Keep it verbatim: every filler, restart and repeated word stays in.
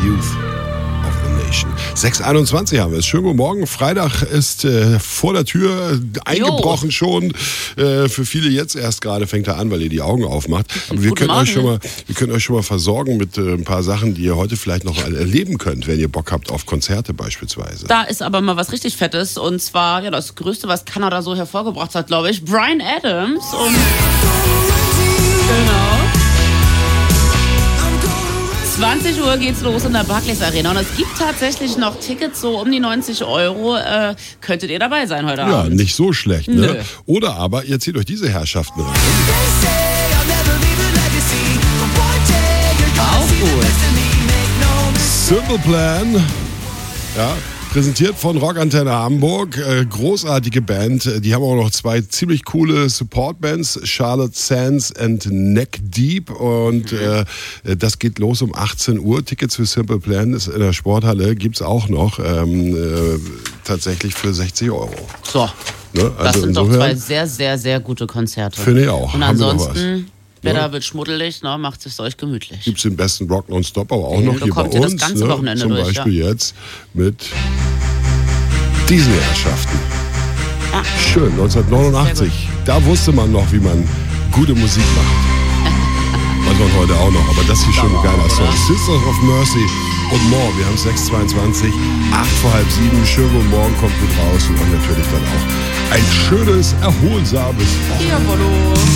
Youth of the Nation. sechs Uhr einundzwanzig haben wir es. Schönen guten Morgen. Freitag ist äh, vor der Tür eingebrochen jo. schon. Äh, für viele jetzt erst gerade fängt er an, weil ihr die Augen aufmacht. Aber wir können, euch schon mal, wir können euch schon mal versorgen mit äh, ein paar Sachen, die ihr heute vielleicht noch erleben könnt, wenn ihr Bock habt auf Konzerte beispielsweise. Da ist aber mal was richtig Fettes. Und zwar ja, das Größte, was Kanada so hervorgebracht hat, glaube ich. Bryan Adams. Und genau. zwanzig Uhr geht's los in der Barclays Arena und es gibt tatsächlich noch Tickets, so um die neunzig Euro. Äh, könntet ihr dabei sein heute ja, Abend? Ja, nicht so schlecht, ne? Nö. Oder aber ihr zieht euch diese Herrschaften rein. Auch gut. Simple Plan, ja, präsentiert von Rockantenne Hamburg, äh, großartige Band. Die haben auch noch zwei ziemlich coole Support-Bands, Charlotte Sands and Neck Deep. Und äh, das geht los um achtzehn Uhr. Tickets für Simple Plan ist in der Sporthalle, gibt's auch noch, ähm, äh, tatsächlich für sechzig Euro. So, ne? Also das sind insofern, doch zwei sehr, sehr, sehr gute Konzerte. Finde ich auch. Und Haben wir noch ansonsten... Wetter ja. wird schmuddelig, ne? Macht es euch gemütlich. Gibt es den besten Rock Non-Stop aber auch Den noch hier bei bekommt ihr das uns. ganze Ne? Wochenende Zum durch, Beispiel ja. jetzt mit diesen Herrschaften. Ah. Schön, neunzehnhundertneunundachtzig. Da wusste man noch, wie man gute Musik macht. Was man heute auch noch. Aber das hier schon ein geiler Song. Sisters of Mercy und More. Wir haben sechs Uhr zweiundzwanzig, acht vor halb sieben. Schönen guten Morgen, kommt gut raus. Und natürlich dann auch ein schönes, erholsames Wochenende. Jawollo.